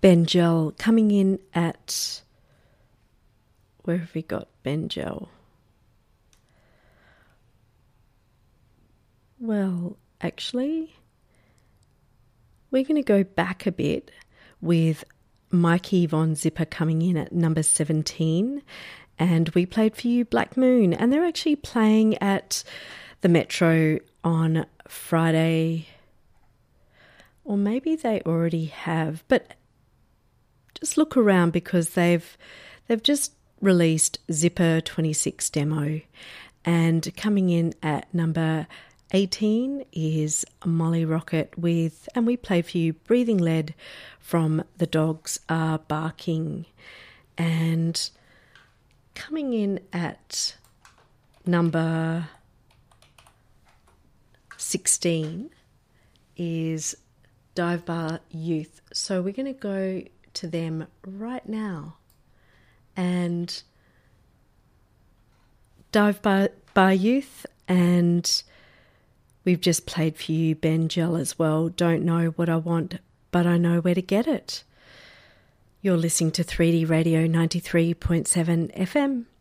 Benjel coming in at... Where have we got Benjel? Well, actually, we're going to go back a bit with Mikey Von Zipper coming in at number 17. And we played for you Black Moon. And they're actually playing at the Metro on Friday. Or maybe they already have. But just look around because they've just released Zipper 26 demo. And coming in at number 18 is Molly Rocket with, and we play for you Breathing Lead from The Dogs Are Barking. And coming in at number 16 is Dive Bar Youth. So we're going to go to them right now. And Dive Bar Youth, and we've just played for you Benjel as well. Don't know what I want, but I know where to get it. You're listening to 3D Radio 93.7 FM.